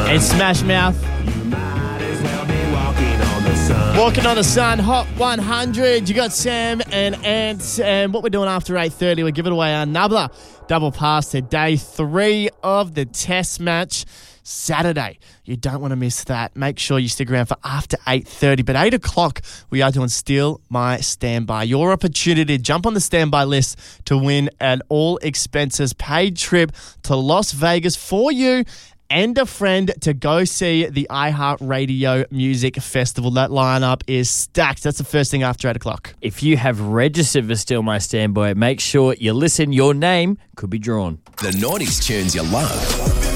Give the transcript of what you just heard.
And Smash Mouth. Walking on the Sun, Hot 100. You got Sam and Ant. And what we're doing after 8:30, we're giving away another double pass to day 3 of the test match. Saturday. You don't want to miss that. Make sure you stick around for after 8:30. But 8 o'clock, we are doing Steal My Standby. Your opportunity to jump on the standby list to win an all-expenses paid trip to Las Vegas for you and a friend to go see the iHeartRadio Music Festival. That lineup is stacked. That's the first thing after 8 o'clock. If you have registered for Steal My Standby, make sure you listen. Your name could be drawn. The 90s tunes you love.